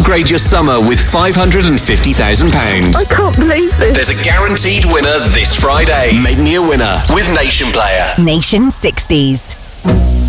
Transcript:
Upgrade your summer with £550,000. I can't believe this. There's a guaranteed winner this Friday. Make me a winner with Nation Player. Nation 60s.